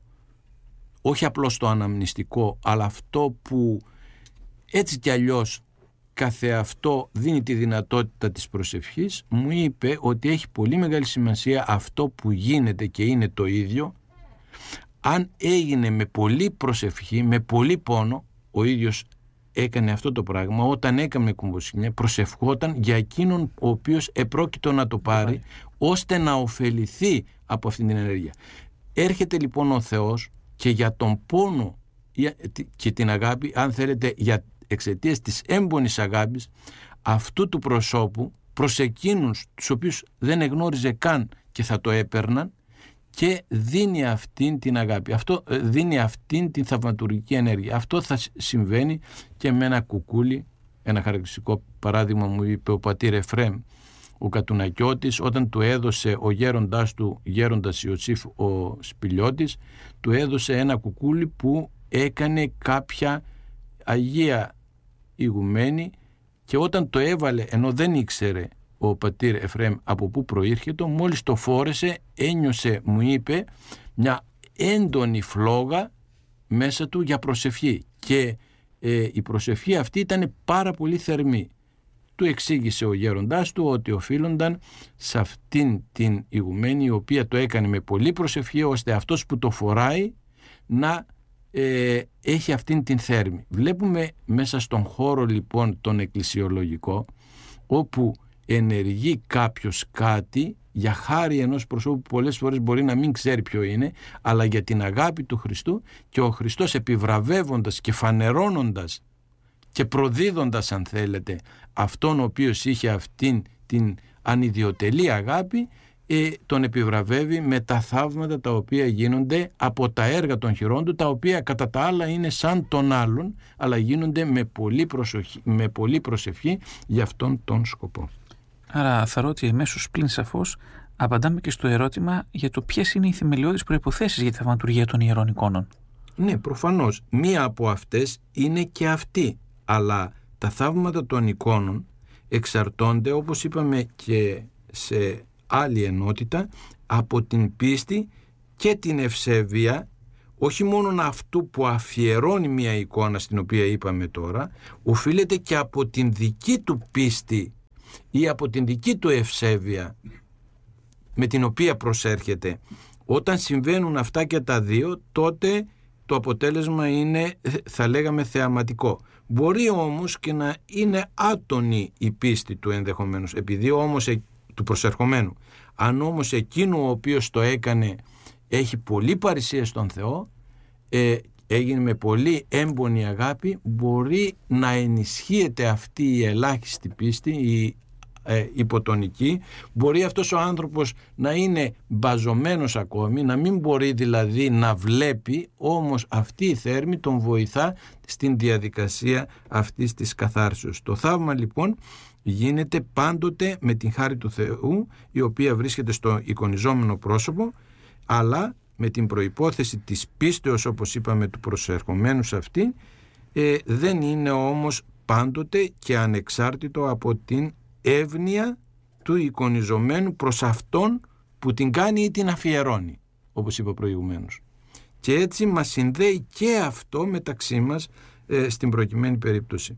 όχι απλώς το αναμνηστικό, αλλά αυτό που έτσι κι αλλιώς καθεαυτό δίνει τη δυνατότητα της προσευχής. Μου είπε ότι έχει πολύ μεγάλη σημασία αυτό που γίνεται και είναι το ίδιο, αν έγινε με πολύ προσευχή, με πολύ πόνο. Ο ίδιος έκανε αυτό το πράγμα, όταν έκανε κομποσκήνια προσευχόταν για εκείνον ο οποίος επρόκειτο να το πάρει, ώστε να ωφεληθεί από αυτή την ενέργεια. Έρχεται λοιπόν ο Θεός και για τον πόνο και την αγάπη, αν θέλετε, για εξαιτίας της έμπονης αγάπης αυτού του προσώπου προς εκείνους τους οποίους δεν εγνώριζε καν και θα το έπαιρναν, και δίνει αυτήν την αγάπη, αυτό δίνει αυτήν την θαυματουργική ενέργεια. Αυτό θα συμβαίνει και με ένα κουκούλι. Ένα χαρακτηριστικό παράδειγμα μου είπε ο πατήρ Εφρέμ ο Κατουνακιώτης, όταν του έδωσε ο γέροντάς του, γέροντας Ιωσήφ ο Σπηλιώτης, του έδωσε ένα κουκούλι που έκανε κάποια αγία ηγουμένη, και όταν το έβαλε, ενώ δεν ήξερε ο πατήρ Εφρέμ από πού προήρχεται, μόλις το φόρεσε ένιωσε, μου είπε, μια έντονη φλόγα μέσα του για προσευχή, και ε, η προσευχή αυτή ήταν πάρα πολύ θερμή. Του εξήγησε ο γέροντάς του ότι οφείλονταν σε αυτήν την ηγουμένη, η οποία το έκανε με πολύ προσευχή, ώστε αυτός που το φοράει να ε, έχει αυτήν την θέρμη. Βλέπουμε μέσα στον χώρο λοιπόν τον εκκλησιολογικό, όπου ενεργεί κάποιος κάτι για χάρη ενός προσώπου που πολλές φορές μπορεί να μην ξέρει ποιο είναι, αλλά για την αγάπη του Χριστού, και ο Χριστός επιβραβεύοντας και φανερώνοντας και προδίδοντας, αν θέλετε, αυτόν ο οποίος είχε αυτήν την ανιδιοτελή αγάπη, ε, τον επιβραβεύει με τα θαύματα τα οποία γίνονται από τα έργα των χειρών του, τα οποία κατά τα άλλα είναι σαν των άλλων, αλλά γίνονται με πολύ προσοχή, με πολύ προσευχή για αυτόν τον σκοπό. Άρα θα ρωτήσω εμέσως πλην σαφώς απαντάμε και στο ερώτημα για το ποιες είναι οι θεμελιώδεις προϋποθέσεις για τη θαυματουργία των ιερών εικόνων. Ναι, προφανώς. Μία από αυτές είναι και αυτή. Αλλά τα θαύματα των εικόνων εξαρτώνται, όπως είπαμε και σε άλλη ενότητα, από την πίστη και την ευσέβεια όχι μόνο αυτού που αφιερώνει μια εικόνα στην οποία είπαμε τώρα, οφείλεται και από την δική του πίστη ή από την δική του ευσέβεια με την οποία προσέρχεται. Όταν συμβαίνουν αυτά και τα δύο, τότε το αποτέλεσμα είναι, θα λέγαμε, θεαματικό. Μπορεί όμως και να είναι άτονη η πίστη του ενδεχομένως, επειδή όμως του προσερχομένου. Αν όμως εκείνο ο οποίος το έκανε έχει πολύ παρησία στον Θεό, ε, έγινε με πολύ έμπονη αγάπη, μπορεί να ενισχύεται αυτή η ελάχιστη πίστη, η ε, υποτονική. Μπορεί αυτός ο άνθρωπος να είναι μπαζωμένος ακόμη, να μην μπορεί δηλαδή να βλέπει, όμως αυτή η θέρμη τον βοηθά στην διαδικασία αυτής της καθάρσεως. Το θαύμα λοιπόν γίνεται πάντοτε με την χάρη του Θεού, η οποία βρίσκεται στο εικονιζόμενο πρόσωπο, αλλά με την προϋπόθεση της πίστεως, όπως είπαμε, του προσερχομένου σε αυτή, ε, δεν είναι όμως πάντοτε και ανεξάρτητο από την εύνοια του εικονιζομένου προς αυτόν που την κάνει ή την αφιερώνει, όπως είπα προηγουμένως. Και έτσι μας συνδέει και αυτό μεταξύ μας ε, στην προκειμένη περίπτωση.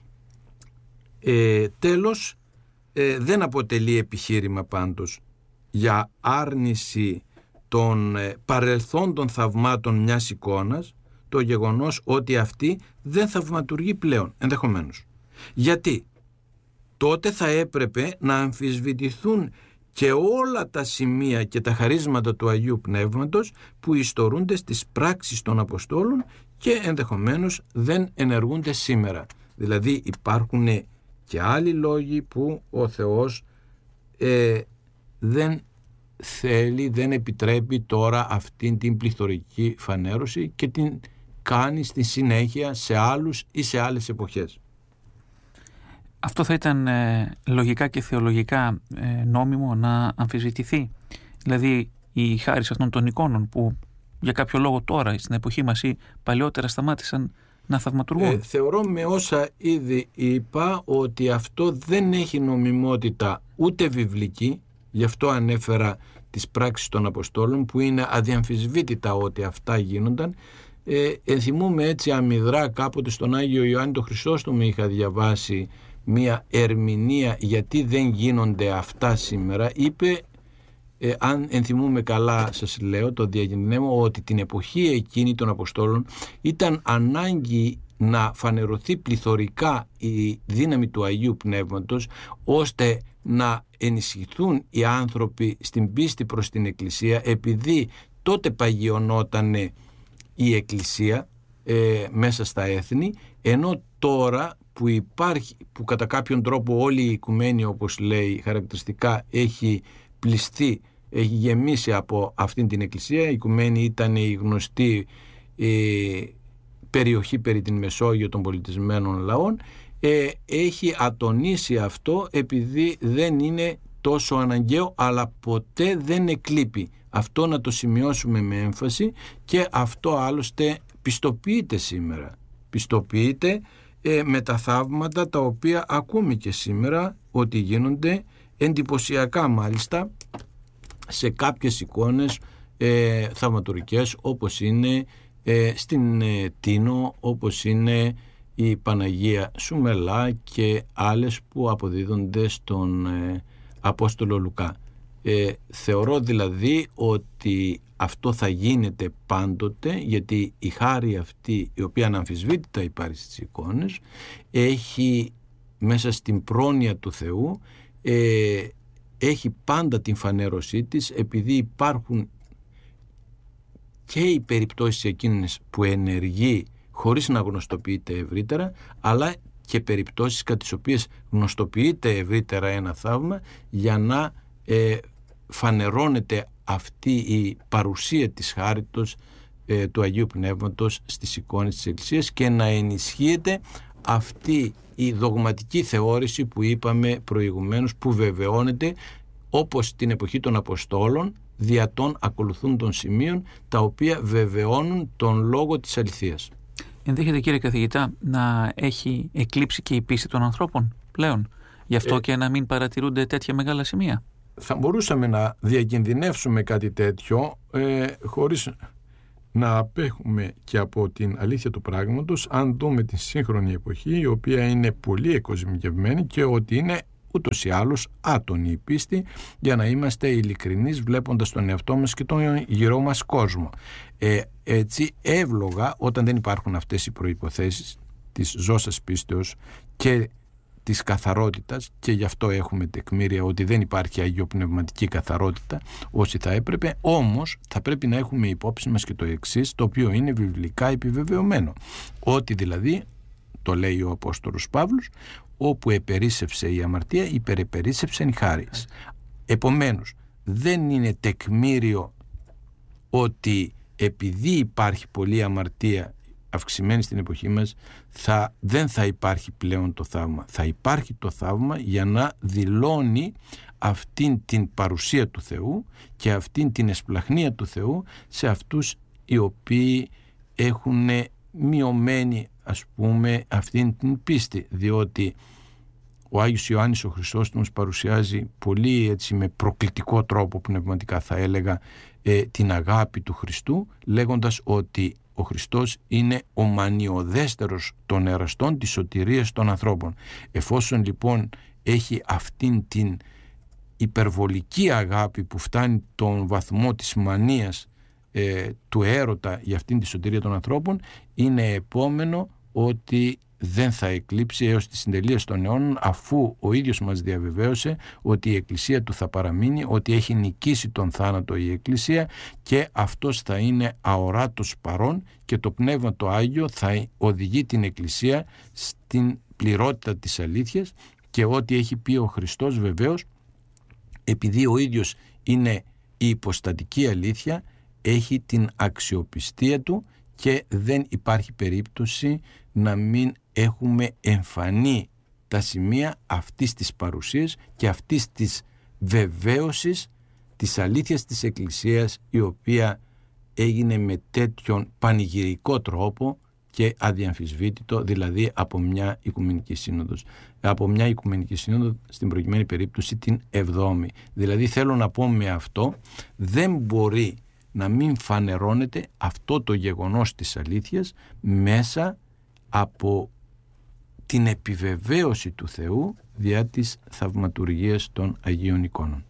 Ε, τέλος, ε, δεν αποτελεί επιχείρημα πάντως για άρνηση των ε, παρελθόντων θαυμάτων μιας εικόνας το γεγονός ότι αυτή δεν θαυματουργεί πλέον, ενδεχομένως. Γιατί τότε θα έπρεπε να αμφισβητηθούν και όλα τα σημεία και τα χαρίσματα του Αγίου Πνεύματος που ιστορούνται στις πράξεις των Αποστόλων και ενδεχομένως δεν ενεργούνται σήμερα. Δηλαδή υπάρχουν και άλλοι λόγοι που ο Θεός ε, δεν θέλει, δεν επιτρέπει τώρα αυτήν την πληθωρική φανέρωση και την κάνει στη συνέχεια σε άλλους ή σε άλλες εποχές. Αυτό θα ήταν ε, λογικά και θεολογικά ε, νόμιμο να αμφισβητηθεί. Δηλαδή η χάρις αυτών των εικόνων που για κάποιο λόγο τώρα στην εποχή μας ή παλιότερα σταμάτησαν να θαυματουργούν. Ε, θεωρώ με όσα ήδη είπα ότι αυτό δεν έχει νομιμότητα ούτε βιβλική, γι' αυτό ανέφερα τις πράξεις των Αποστόλων που είναι αδιαμφισβήτητα ότι αυτά γίνονταν. Ε, ενθυμούμε έτσι αμυδρά κάποτε στον Άγιο Ιωάννη το Χρυσόστομο είχα διαβάσει μία ερμηνεία γιατί δεν γίνονται αυτά σήμερα. Είπε, ε, αν ενθυμούμε καλά σας λέω, το διακινδυνεύω, ότι την εποχή εκείνη των Αποστόλων ήταν ανάγκη να φανερωθεί πληθωρικά η δύναμη του Αγίου Πνεύματος ώστε να ενισχυθούν οι άνθρωποι στην πίστη προς την Εκκλησία, επειδή τότε παγιωνότανε η Εκκλησία ε, μέσα στα έθνη, ενώ τώρα που υπάρχει, που κατά κάποιον τρόπο όλη η οικουμένη, όπως λέει χαρακτηριστικά, έχει πληστεί, έχει γεμίσει από αυτήν την Εκκλησία. Η οικουμένη ήταν η γνωστή ε, περιοχή περί την Μεσόγειο των πολιτισμένων λαών, ε, έχει ατονίσει αυτό επειδή δεν είναι τόσο αναγκαίο, αλλά ποτέ δεν εκλείπει. Αυτό να το σημειώσουμε με έμφαση και αυτό άλλωστε πιστοποιείται σήμερα. Πιστοποιείται ε, με τα θαύματα τα οποία ακούμε και σήμερα ότι γίνονται εντυπωσιακά, μάλιστα σε κάποιες εικόνες ε, θαυματουργικές, όπως είναι ε, στην ε, Τίνο, όπως είναι η Παναγία Σουμελά και άλλες που αποδίδονται στον ε, Απόστολο Λουκά. Ε, θεωρώ δηλαδή ότι αυτό θα γίνεται πάντοτε, γιατί η χάρη αυτή, η οποία αναμφισβήτητα υπάρχει στις εικόνες, έχει μέσα στην πρόνοια του Θεού, ε, έχει πάντα την φανέρωσή της, επειδή υπάρχουν και οι περιπτώσεις εκείνες που ενεργεί χωρίς να γνωστοποιείται ευρύτερα, αλλά και περιπτώσεις κατά τις οποίες γνωστοποιείται ευρύτερα ένα θαύμα για να ε, φανερώνεται αυτή η παρουσία της χάριτος ε, του Αγίου Πνεύματος στις εικόνες της Εκκλησίας και να ενισχύεται αυτή η δογματική θεώρηση που είπαμε προηγουμένως, που βεβαιώνεται όπως την εποχή των Αποστόλων δια των ακολουθούν των σημείων, τα οποία βεβαιώνουν τον λόγο της αληθείας. Ενδέχεται, κύριε καθηγητά, να έχει εκλείψει και η πίστη των ανθρώπων πλέον, γι' αυτό ε, και να μην παρατηρούνται τέτοια μεγάλα σημεία? Θα μπορούσαμε να διακινδυνεύσουμε κάτι τέτοιο ε, χωρίς να απέχουμε και από την αλήθεια του πράγματος, αν δούμε την σύγχρονη εποχή, η οποία είναι πολύ εκοσμικευμένη και ότι είναι ούτως ή άλλως άτονη η πίστη, για να είμαστε ειλικρινείς βλέποντας τον εαυτό μας και τον γυρό μας κόσμο. Ε, έτσι εύλογα, όταν δεν υπάρχουν αυτές οι προϋποθέσεις της ζώσας πίστεως και της καθαρότητας, και γι' αυτό έχουμε τεκμήρια ότι δεν υπάρχει αγιοπνευματική καθαρότητα όσοι θα έπρεπε, όμως θα πρέπει να έχουμε υπόψη μας και το εξής, το οποίο είναι βιβλικά επιβεβαιωμένο, ότι δηλαδή, το λέει ο Απόστολος Παύλος, όπου επερίσσευσε η αμαρτία, υπερεπερίσσεψεν η χάρις. Επομένως, δεν είναι τεκμήριο ότι επειδή υπάρχει πολλή αμαρτία αυξημένη στην εποχή μας, θα, δεν θα υπάρχει πλέον το θαύμα. Θα υπάρχει το θαύμα για να δηλώνει αυτήν την παρουσία του Θεού και αυτήν την εσπλαχνία του Θεού σε αυτούς οι οποίοι έχουν μειωμένη, ας πούμε, αυτήν την πίστη, διότι ο Άγιος Ιωάννης ο Χρυσόστομος παρουσιάζει πολύ έτσι με προκλητικό τρόπο, πνευματικά θα έλεγα, ε, την αγάπη του Χριστού, λέγοντας ότι ο Χριστός είναι ο μανιωδέστερος των εραστών της σωτηρίας των ανθρώπων. Εφόσον λοιπόν έχει αυτήν την υπερβολική αγάπη που φτάνει τον βαθμό της μανίας, ε, του έρωτα για αυτήν τη σωτηρία των ανθρώπων, είναι επόμενο ότι δεν θα εκλείψει έως τη συντελεία των αιώνων, αφού ο ίδιος μας διαβεβαίωσε ότι η Εκκλησία του θα παραμείνει, ότι έχει νικήσει τον θάνατο η Εκκλησία και αυτός θα είναι αοράτος παρών και το Πνεύμα το Άγιο θα οδηγεί την Εκκλησία στην πληρότητα της αλήθειας, και ό,τι έχει πει ο Χριστός βεβαίως, επειδή ο ίδιος είναι η υποστατική αλήθεια, έχει την αξιοπιστία του και δεν υπάρχει περίπτωση να μην έχουμε εμφανή τα σημεία αυτής της παρουσίας και αυτής της βεβαίωσης της αλήθειας της Εκκλησίας, η οποία έγινε με τέτοιον πανηγυρικό τρόπο και αδιαμφισβήτητο, δηλαδή από μια Οικουμενική Σύνοδος. Από μια Οικουμενική Σύνοδο, στην προκειμένη περίπτωση την εβδόμη. Δηλαδή θέλω να πω με αυτό, δεν μπορεί να μην φανερώνεται αυτό το γεγονός της αλήθειας μέσα από την επιβεβαίωση του Θεού διά της θαυματουργίας των Αγίων Εικόνων.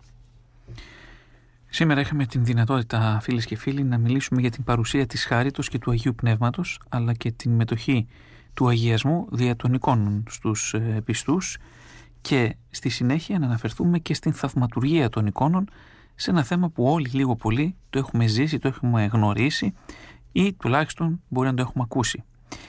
Σήμερα είχαμε την δυνατότητα, φίλες και φίλοι, να μιλήσουμε για την παρουσία της χάριτος και του Αγίου Πνεύματος, αλλά και την μετοχή του αγιασμού δια των εικόνων στους ε, πιστούς, και στη συνέχεια να αναφερθούμε και στην θαυματουργία των εικόνων, σε ένα θέμα που όλοι λίγο πολύ το έχουμε ζήσει, το έχουμε γνωρίσει ή τουλάχιστον μπορεί να το έχουμε ακούσει.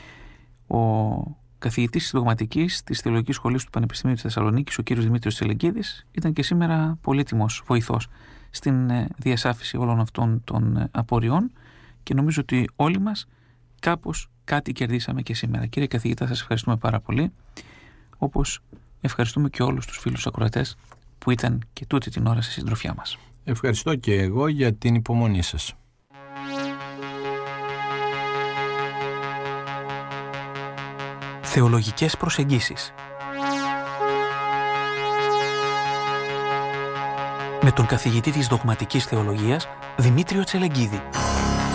Ο καθηγητής της Δογματικής της Θεολογικής Σχολής του Πανεπιστημίου της Θεσσαλονίκης, ο κ. Δημήτριος Τσελεγκίδης, ήταν και σήμερα πολύτιμος βοηθός στην διασάφηση όλων αυτών των απορριών, και νομίζω ότι όλοι μας κάπως κάτι κερδίσαμε και σήμερα. Κύριε καθηγητά, σας ευχαριστούμε πάρα πολύ, όπως ευχαριστούμε και όλους τους φίλους ακροατές που ήταν και τούτη την ώρα στη συντροφιά μας. Ευχαριστώ και εγώ για την υπομονή σας. Θεολογικές προσεγγίσεις με τον καθηγητή της Δογματικής Θεολογίας Δημήτριο Τσελεγκίδη.